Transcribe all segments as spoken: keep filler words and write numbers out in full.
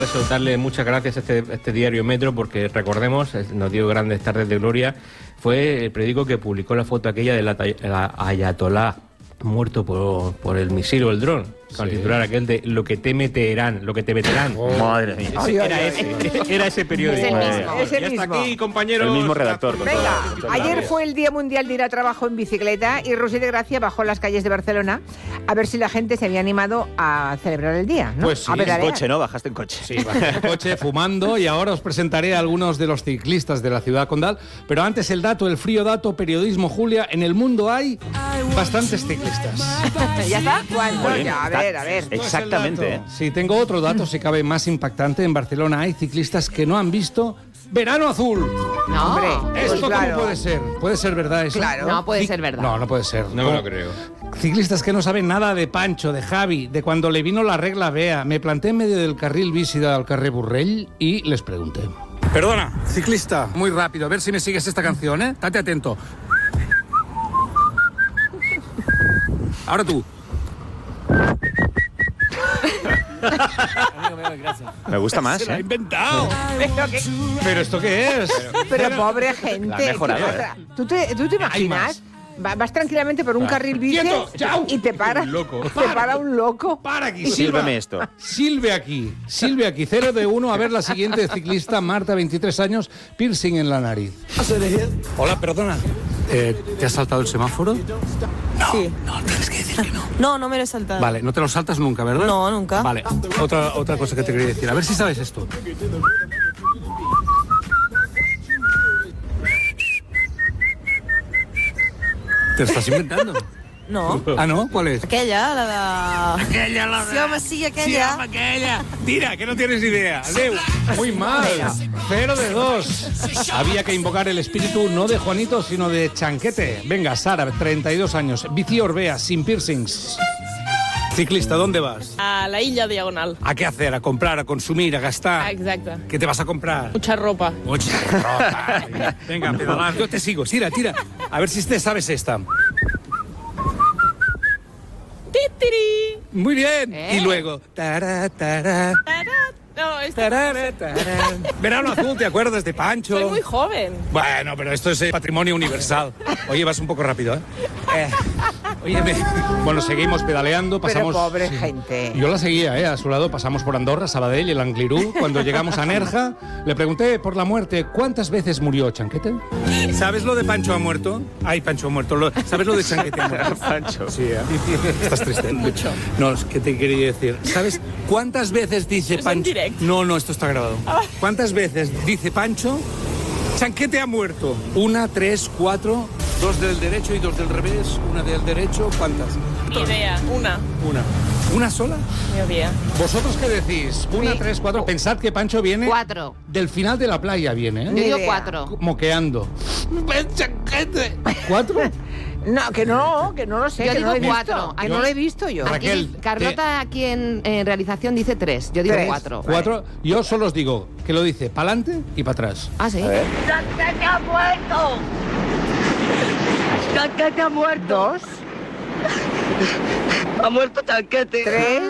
Eso, darle muchas gracias a este, a este diario Metro, porque recordemos, nos dio grandes tardes de gloria, fue el periódico que publicó la foto aquella del ayatolá muerto por, por el misil o el dron. Con el titular aquel de lo que teme Teherán, lo que te meterán. Oh, madre mía. Ese, era, ay, ese, ay. era ese periódico. Es el mismo. Es el mismo. Hasta aquí, compañeros. El mismo redactor. Venga, ayer fue el Día Mundial de ir a trabajo en bicicleta y Rosy de Gracia bajó las calles de Barcelona a ver si la gente se había animado a celebrar el día, ¿no? Pues sí, en coche, ¿no? Bajaste en coche. Sí, bajé en coche, fumando, y ahora os presentaré a algunos de los ciclistas de la ciudad condal. Pero antes el dato, el frío dato, periodismo, Julia. En el mundo hay bastantes ciclistas. ¿Ya está? ¿Cuántos? Ya, a ver, a ver. Exactamente. ¿eh? Sí, tengo otro dato, si cabe, más impactante. En Barcelona hay ciclistas que no han visto Verano Azul. No, hombre. ¿Esto pues claro. cómo puede ser? ¿Puede ser verdad eso? Claro. No puede Cic- ser verdad. No, no puede ser. No me lo creo. Ciclistas que no saben nada de Pancho, de Javi, de cuando le vino la regla Bea. Me planté en medio del carril bici del carrer Borrell y les pregunté. Perdona, ciclista, muy rápido, a ver si me sigues esta canción, ¿eh? Estate atento. Ahora tú. Me gusta más, Se lo ha ¿eh? inventado. Pero, que- ¿Pero esto qué es? pero pobre gente. La has mejorado, ¿Qué ¿eh? pasa? ¿Tú te, tú te imaginas? Va- Vas tranquilamente por un carril bici ¡Quieto! ¡Chao! y te para, Un loco. te para un loco. Para aquí, Sírveme Silva. esto. Silve aquí, Silve aquí, cero de uno. A ver la siguiente ciclista, Marta, veintitrés años, piercing en la nariz. Hola, perdona. Eh, ¿Te has saltado el semáforo? No, Sí. no, tienes que decir que no. No, no me lo he saltado. Vale, no te lo saltas nunca, ¿verdad? No, nunca. Vale, otra, otra cosa que te quería decir. A ver si sabes esto. ¿Te lo estás inventando? No. Ah, ¿no? ¿Cuál es? Aquella, la de... Aquella, la Sí, home, sí, aquella. Sí, aquella. Tira, que no tienes idea. Adeu. Muy mal. Cero de dos. Había que invocar el espíritu no de Juanito, sino de Chanquete. Venga, Sara, treinta y dos años. Bici Orbea, sin piercings. Ciclista, ¿dónde vas? A la Illa Diagonal. ¿A qué hacer? ¿A comprar? ¿A consumir? ¿A gastar? Exacte. ¿Qué te vas a comprar? Mucha ropa. Mucha ropa. Venga, pedalar. Yo te sigo. Tira, tira. A ver si te sabes esta. ¡Titiri! Muy bien. ¿Eh? Y luego... Tará, tará, Tará. No, esta... tará, tará. Verano Azul, ¿te acuerdas de Pancho? Soy muy joven. Bueno, pero esto es eh, patrimonio universal. Oye, vas un poco rápido, ¿eh? eh oye, me... Bueno, seguimos pedaleando, pasamos... Pero pobre sí. gente. Yo la seguía, ¿eh? A su lado pasamos por Andorra, Sabadell y el Anglirú. Cuando llegamos a Nerja, le pregunté por la muerte, ¿cuántas veces murió Chanquete? ¿Sabes lo de Pancho ha muerto? Ay, Pancho ha muerto. Lo... ¿Sabes lo de Chanquete ha muerto? Pancho. Sí, ¿eh? Estás triste. Mucho. No, es que te quería decir. ¿Sabes cuántas veces dice Es en Pancho? directo. No, no, esto está grabado. ¿Cuántas veces dice Pancho? Chanquete ha muerto. Una, tres, cuatro, dos del derecho y dos del revés. Una del derecho, ¿cuántas? Ni idea. Una. Una. ¿Una sola? Ni idea. ¿Vosotros qué decís? Una, Sí. tres, cuatro. Pensad que Pancho viene... Cuatro. Del final de la playa viene, Yo ¿eh? Ni digo idea. cuatro. Moqueando. ¡Ven, Chanquete! ¿Cuatro? No, que no, que no lo sé, Yo que digo no lo he visto. cuatro. Que Yo- no lo he visto yo. Aquí, Raquel, Carlota, aquí en, en realización, dice tres. Yo digo Tres. cuatro. Cuatro. Yo solo os digo que lo dice para adelante y para atrás. Ah, sí. A ver. ¡Chanquete ha muerto! ¡Chanquete ha muerto! Dos, ¡Ha muerto Chanquete! tres,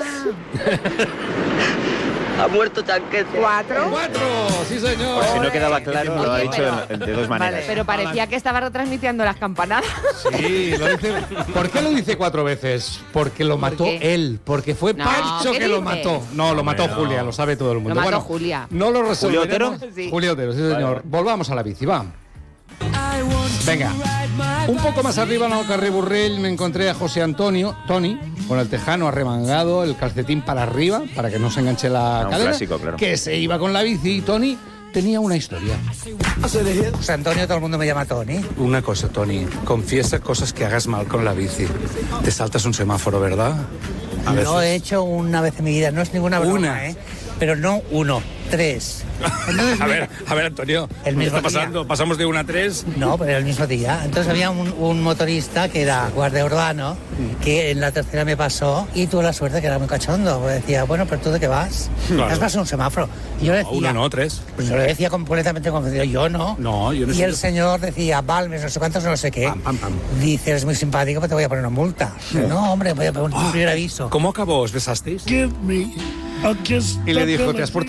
¡Ha muerto Chanquete! cuatro. ¡Cuatro! ¡Sí, señor! Por si no quedaba claro, lo ha Oye, dicho pero- de dos maneras. Pero parecía que estaba retransmitiendo las campanadas. Sí, lo dice. ¿Por qué lo dice cuatro veces? Porque lo mató qué? él, porque fue No, Pancho ¿qué que lo dices? mató. No, lo mató Hombre, no. Julia, lo sabe todo el mundo. Lo mató Bueno, Julia. No lo resolveremos. ¿Julio Otero? Sí. Julio Otero, sí, señor. vale. Volvamos a la bici, va. Venga. Un poco más arriba en el carrer Borrell me encontré a José Antonio, Tony, con el tejano arremangado, el calcetín para arriba, para que no se enganche la Ah, un cadera, clásico, claro. que se iba con la bici y Tony tenía una historia. José Antonio, todo el mundo me llama Tony. Una cosa, Tony, confiesa cosas que hagas mal con la bici. Te saltas un semáforo, ¿verdad? A veces. Lo he hecho una vez en mi vida, no es ninguna broma, Una. ¿eh? Pero no uno, tres. Entonces, A ver, a ver, Antonio, El ¿qué mismo está pasando? Pasamos de una a tres. No, pero el mismo día. Entonces había un, un motorista que era guardia urbano, que en la tercera me pasó y tuve la suerte que era muy cachondo. Pues decía, bueno, pero ¿tú de qué vas? Claro. Has pasado un semáforo. Y yo le decía, Una no, tres. pues yo le decía completamente convencido, yo no. No, yo no Y sé. el señor decía, Balmes, no sé cuántos, no sé qué. Pam, pam, pam. Dice, eres muy simpático, pero te voy a poner una multa. No, hombre, voy a poner un primer aviso. ¿Cómo acabó? ¿Os besasteis? Give me a kiss. Y le dijo, ¿te has portado